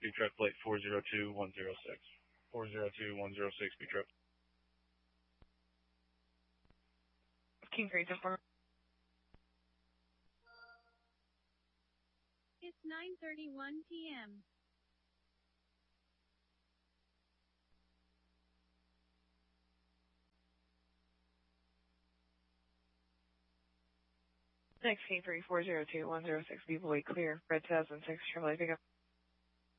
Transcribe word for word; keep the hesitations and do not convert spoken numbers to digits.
Beep truck plate four zero two one zero six. four zero two one zero six, beep truck. King three ten four. It's nine thirty-one p m Next King three four zero two one zero six, Beep away clear. Red two thousand six, Chevrolet pickup.